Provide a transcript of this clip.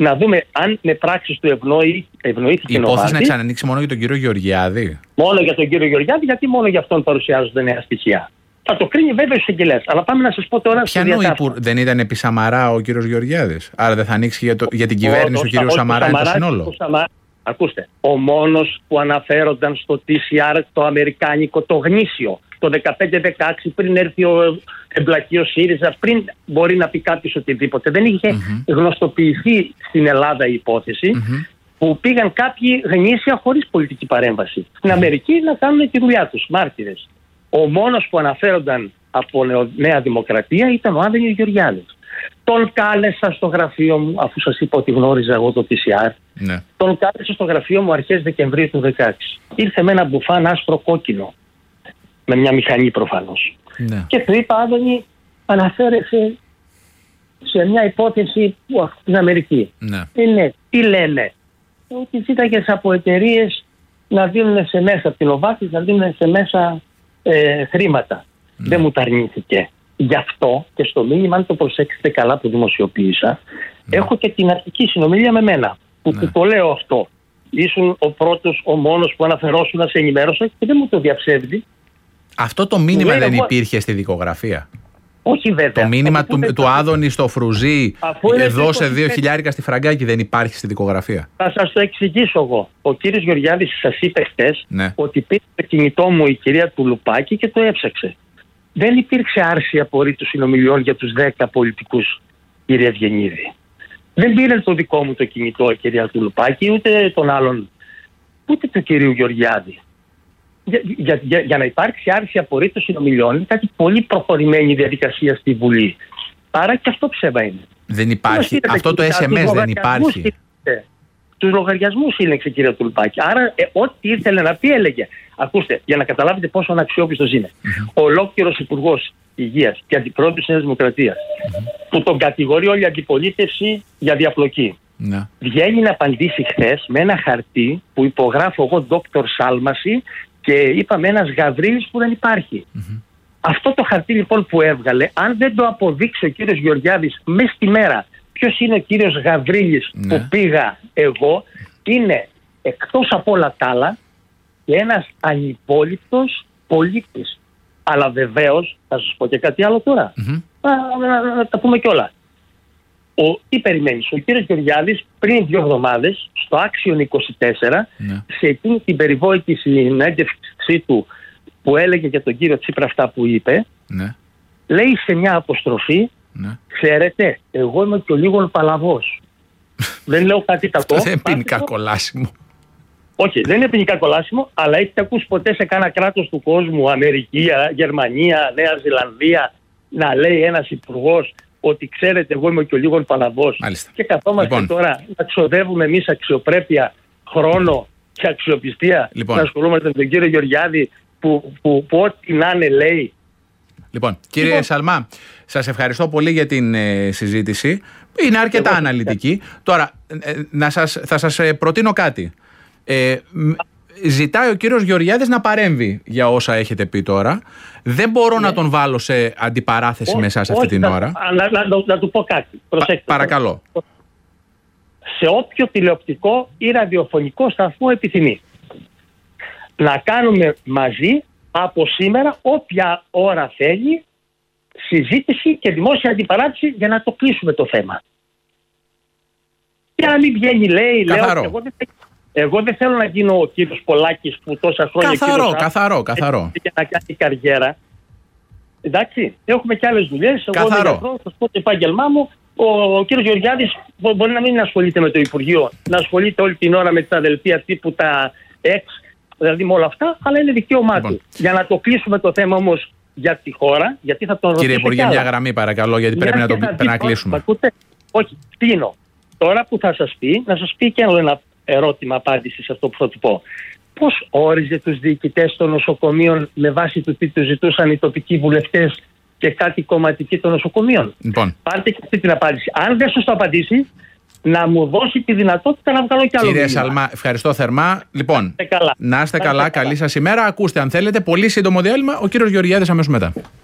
να δούμε αν με πράξεις του ευνοήθηκε. Η υπόθεση να ξανανοίξει μόνο για τον κύριο Γεωργιάδη. Μόνο για τον κύριο Γεωργιάδη, γιατί μόνο για αυτόν παρουσιάζονται νέα στοιχεία. Θα το κρίνει βέβαια ο εισαγγελέας. Αλλά πάμε να σας πω τώρα. Δεν ήταν επί Σαμαρά ο κύριος Γεωργιάδης? Άρα δεν θα ανοίξει για την κυβέρνηση ο κύριος Σαμαρά είναι το σύνολο? Ακούστε, ο μόνος που αναφέρονταν στο TCR το αμερικάνικο, το γνήσιο, το 15-16, πριν έρθει ο εμπλακή ο ΣΥΡΙΖΑ, πριν μπορεί να πει κάποιος οτιδήποτε. Δεν είχε γνωστοποιηθεί στην Ελλάδα η υπόθεση, που πήγαν κάποιοι γνήσια χωρίς πολιτική παρέμβαση στην Αμερική να κάνουν τη δουλειά τους, μάρτυρες. Ο μόνος που αναφέρονταν από Νέα Δημοκρατία ήταν ο Άδωνης Γεωργιάδης. Τον κάλεσα στο γραφείο μου, αφού σας είπα ότι γνώριζα εγώ το TCR. Ναι. Τον κάλεσα στο γραφείο μου αρχές Δεκεμβρίου του 2016. Ήρθε με ένα μπουφάν άσπρο κόκκινο, με μια μηχανή προφανώς. Ναι. Και του είπα, Άδωνη, αναφέρεσαι σε μια υπόθεση στην Αμερική. Ναι. Τι λένε? Ότι ζήταγες από εταιρείες να δίνουν σε μέσα, από την Οβάκη, να δίνουν σε μέσα χρήματα. Δεν μου τα αρνήθηκε. Γι' αυτό και στο μήνυμα, αν το προσέξετε καλά που δημοσιοποίησα, έχω και την αρχική συνομιλία με μένα. Που το λέω αυτό. Ήσουν ο πρώτος, ο μόνος που αναφερόσουν να σε ενημέρωσα και δεν μου το διαψεύδει. Αυτό το μήνυμα δεν υπήρχε στη δικογραφία? Όχι βέβαια. Το μήνυμα του Άδωνη στο Φρουζί, δώσε 2.000 στη Φραγκάκη, δεν υπάρχει στη δικογραφία? Θα σας το εξηγήσω εγώ. Ο κύριος Γεωργιάδης σας είπε χτες ότι πήρε το κινητό μου η κυρία Τουλουπάκη και το έψαξε. Δεν υπήρξε άρση απορρίτου συνομιλιών για τους 10 πολιτικούς, κύριε Ευγενίδη. Δεν πήρε το δικό μου το κινητό η κυρία Τουλουπάκη, ούτε τον άλλον, ούτε του κυρίου Γεωργιάδη. Για να υπάρξει άρση απορρίτου συνομιλιών, είναι κάτι πολύ προχωρημένη διαδικασία στη Βουλή. Άρα και αυτό ψέμα είναι. Δεν υπάρχει. Αυτό το SMS δεν υπάρχει. Τους λογαριασμούς σύλλεξε η κυρία Τουλουπάκη. Άρα, ό,τι ήθελε να πει, έλεγε. Ακούστε, για να καταλάβετε πόσο αναξιόπιστος είναι. Ο ολόκληρος Υπουργός Υγείας και Αντιπρόεδρος της Νέας Δημοκρατίας, που τον κατηγορεί όλη η αντιπολίτευση για διαπλοκή, βγαίνει να απαντήσει χθες με ένα χαρτί που υπογράφω εγώ Δόκτωρ Σάλμαση και είπαμε ένας Γαβρίλης που δεν υπάρχει. Αυτό το χαρτί λοιπόν που έβγαλε, αν δεν το αποδείξει ο κύριος Γεωργιάδης μέσα στη μέρα ποιος είναι ο κύριος Γαβρίλης που πήγα εγώ, είναι εκτός από όλα τα άλλα και ένας ανυπόληπτος πολίτης. Αλλά βεβαίως, θα σας πω και κάτι άλλο τώρα, να τα πούμε κιόλα. Τι περιμένεις? Ο κύριος Γεωργιάδης πριν 2 εβδομάδες στο Action 24, σε εκείνη την περιβόητη συνέντευξή του που έλεγε για τον κύριο Τσίπρα αυτά που είπε, λέει σε μια αποστροφή, ξέρετε, εγώ είμαι και ο λίγο παλαβός. Δεν λέω κάτι κακό. Δεν είναι ποινικά κολάσιμο. Όχι, δεν είναι ποινικά κολάσιμο, αλλά έχετε ακούσει ποτέ σε κάνα κράτος του κόσμου, Αμερική, Γερμανία, Νέα Ζηλανδία, να λέει ένας υπουργός ότι ξέρετε, εγώ είμαι και ο λίγο παλαβός? Και καθόμαστε τώρα να ξοδεύουμε εμείς αξιοπρέπεια, χρόνο και αξιοπιστία να ασχολούμαστε με τον κύριο Γεωργιάδη που ό,τι να είναι λέει. Λοιπόν, κύριε Σαλμά, σας ευχαριστώ πολύ για την συζήτηση. Είναι αρκετά αναλυτική. Τώρα, θα σας προτείνω κάτι. Ζητάει ο κύριος Γεωργιάδης να παρέμβει για όσα έχετε πει τώρα. Δεν μπορώ να τον βάλω σε αντιπαράθεση με εσάς αυτή την ώρα. Να του πω κάτι. Προσέξτε. Παρακαλώ. Σε όποιο τηλεοπτικό ή ραδιοφωνικό σταθμό επιθυμεί. Να κάνουμε μαζί από σήμερα, όποια ώρα θέλει, συζήτηση και δημόσια αντιπαράθεση για να το κλείσουμε το θέμα. Και αν μην βγαίνει, λέει, λέω, εγώ δεν θέλω να γίνω ο κύριος Πολάκης που τόσα χρόνια καθαρό. Για να κάνει καριέρα. Εντάξει, έχουμε και άλλες δουλειές. Εγώ δεν θα σας πω το επάγγελμά μου. Ο κύριος Γεωργιάδης μπορεί να μην ασχολείται με το Υπουργείο, να ασχολείται όλη την ώρα με τα δελτία τύπου, τα δηλαδή με όλα αυτά, αλλά είναι δικαίωμά του. Για να το κλείσουμε το θέμα όμως για τη χώρα, γιατί θα τον ρωτήσω. Κύριε Υπουργέ, μια γραμμή παρακαλώ, γιατί πρέπει να κλείσουμε. Όχι, κλείνω. Τώρα που θα σας πει, να σας πει και άλλο ένα ερώτημα απάντηση σε αυτό που θα του πω. Πώς όριζε τους διοικητές των νοσοκομείων με βάση του τι του ζητούσαν οι τοπικοί βουλευτές και κάτι κομματικοί των νοσοκομείων? Λοιπόν. Πάρτε και αυτή την απάντηση. Αν δεν σας το απαντήσει, να μου δώσει τη δυνατότητα να βγάλω κι άλλο. Κύριε Σαλμά, ευχαριστώ θερμά. Λοιπόν, να είστε καλά, καλή σας ημέρα. Ακούστε, αν θέλετε, πολύ σύντομο διάλειμμα. Ο κύριος Γεωργιάδης αμέσως μετά.